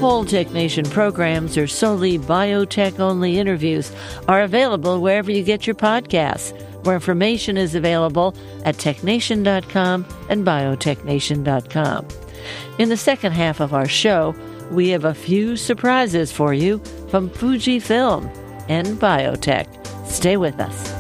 whole TechNation programs or solely biotech-only interviews are available wherever you get your podcasts. More information is available at technation.com and biotechnation.com. In the second half of our show, we have a few surprises for you from Fujifilm and biotech. Stay with us.